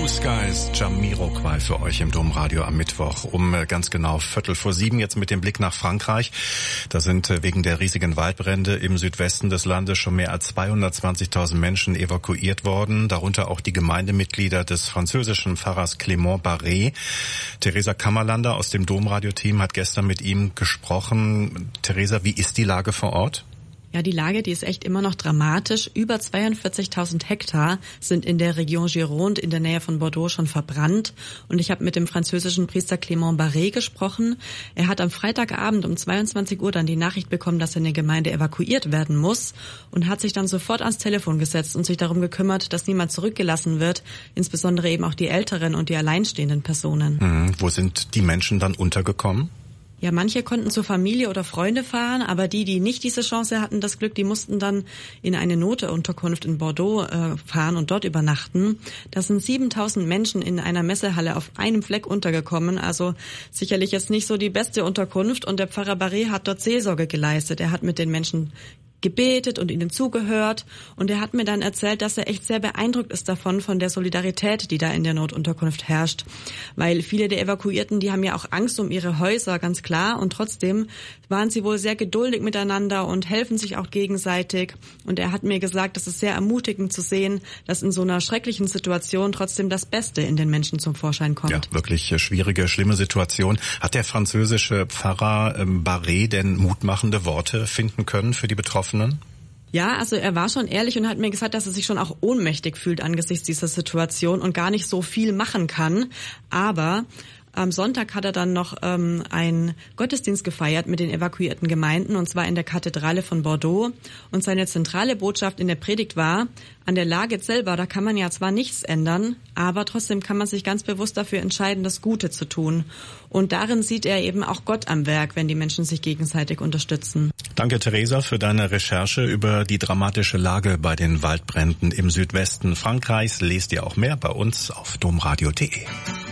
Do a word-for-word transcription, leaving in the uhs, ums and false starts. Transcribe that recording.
Blue Skies, Jamiroquai für euch im Domradio am Mittwoch um ganz genau Viertel vor sieben. Jetzt mit dem Blick nach Frankreich. Da sind wegen der riesigen Waldbrände im Südwesten des Landes schon mehr als zweihundertzwanzigtausend Menschen evakuiert worden, darunter auch die Gemeindemitglieder des französischen Pfarrers Clément Barré. Theresa Kammerlander aus dem Domradio-Team hat gestern mit ihm gesprochen. Theresa, wie ist die Lage vor Ort? Ja, die Lage, die ist echt immer noch dramatisch. Über zweiundvierzigtausend Hektar sind in der Region Gironde in der Nähe von Bordeaux schon verbrannt. Und ich habe mit dem französischen Priester Clément Barré gesprochen. Er hat am Freitagabend um zweiundzwanzig Uhr dann die Nachricht bekommen, dass seine Gemeinde evakuiert werden muss und hat sich dann sofort ans Telefon gesetzt und sich darum gekümmert, dass niemand zurückgelassen wird, insbesondere eben auch die älteren und die alleinstehenden Personen. Hm, wo sind die Menschen dann untergekommen? Ja, manche konnten zur Familie oder Freunde fahren, aber die, die nicht diese Chance hatten, das Glück, die mussten dann in eine Notunterkunft in Bordeaux äh, fahren und dort übernachten. Da sind siebentausend Menschen in einer Messehalle auf einem Fleck untergekommen, also sicherlich jetzt nicht so die beste Unterkunft. Und der Pfarrer Barré hat dort Seelsorge geleistet. Er hat mit den Menschen gebetet und ihnen zugehört. Und er hat mir dann erzählt, dass er echt sehr beeindruckt ist davon, von der Solidarität, die da in der Notunterkunft herrscht. Weil viele der Evakuierten, die haben ja auch Angst um ihre Häuser, ganz klar. Und trotzdem waren sie wohl sehr geduldig miteinander und helfen sich auch gegenseitig. Und er hat mir gesagt, das ist sehr ermutigend zu sehen, dass in so einer schrecklichen Situation trotzdem das Beste in den Menschen zum Vorschein kommt. Ja, wirklich schwierige, schlimme Situation. Hat der französische Pfarrer ähm, Barré denn mutmachende Worte finden können für die Betroffenen? Ja, also er war schon ehrlich und hat mir gesagt, dass er sich schon auch ohnmächtig fühlt angesichts dieser Situation und gar nicht so viel machen kann. Aber am Sonntag hat er dann noch ähm, einen Gottesdienst gefeiert mit den evakuierten Gemeinden, und zwar in der Kathedrale von Bordeaux. Und seine zentrale Botschaft in der Predigt war, an der Lage selber, da kann man ja zwar nichts ändern, aber trotzdem kann man sich ganz bewusst dafür entscheiden, das Gute zu tun. Und darin sieht er eben auch Gott am Werk, wenn die Menschen sich gegenseitig unterstützen. Danke, Theresa, für deine Recherche über die dramatische Lage bei den Waldbränden im Südwesten Frankreichs. Lest ihr auch mehr bei uns auf domradio punkt de.